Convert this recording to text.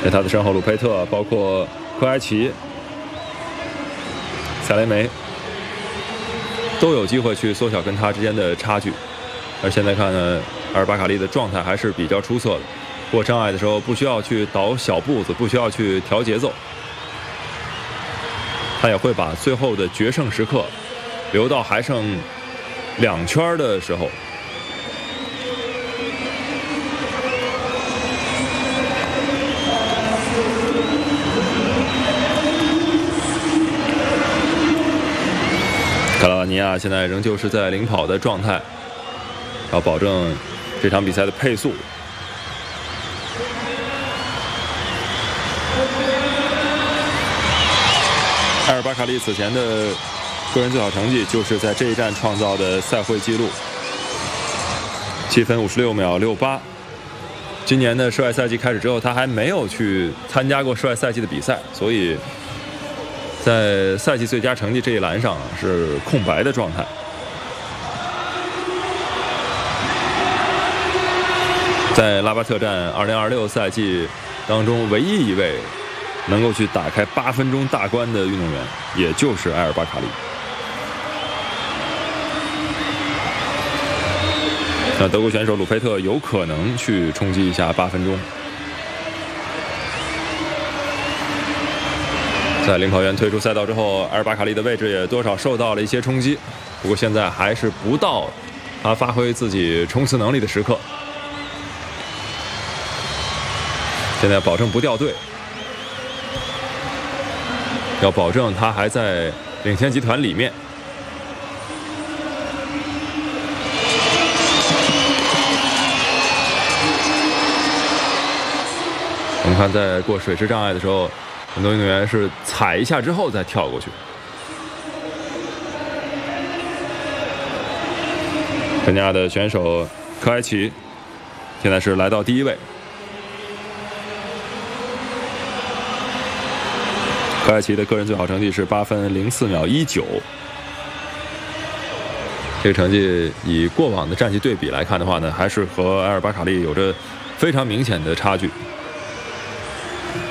在他的身后，鲁佩特，包括科埃奇、塞雷梅，都有机会去缩小跟他之间的差距。而现在看呢，阿尔巴卡利的状态还是比较出色的。过障碍的时候不需要去倒小步子，不需要去调节奏，他也会把最后的决胜时刻留到还剩2圈的时候。卡拉瓦尼亚现在仍旧是在领跑的状态，要保证这场比赛的配速。埃尔巴卡利此前的个人最好成绩就是在这一站创造的赛会纪录，7分56秒68。今年的室外赛季开始之后，他还没有去参加过室外赛季的比赛，所以在赛季最佳成绩这一栏上是空白的状态。在拉巴特站2026赛季当中，唯一一位能够去打开8分钟大关的运动员，也就是埃尔巴卡利。那德国选手鲁佩特有可能去冲击一下8分钟。在领跑员退出赛道之后，埃尔巴卡利的位置也多少受到了一些冲击，不过现在还是不到他发挥自己冲刺能力的时刻。现在保证不掉队，要保证他还在领先集团里面。我们看，在过水池障碍的时候，很多运动员是踩一下之后再跳过去。肯尼亚的选手科埃奇现在是来到第1位。科埃奇的个人最好成绩是8分04秒19，这个成绩以过往的战绩对比来看的话呢，还是和埃尔巴卡利有着非常明显的差距。